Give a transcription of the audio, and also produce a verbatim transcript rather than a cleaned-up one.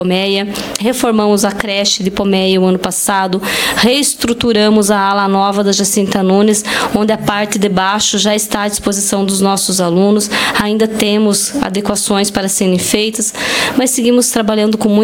Pomeia, reformamos a creche de Pomeia o ano passado, reestruturamos a ala nova da Jacinta Nunes, onde a parte de baixo já está à disposição dos nossos alunos, ainda temos adequações para serem feitas, mas seguimos trabalhando com muito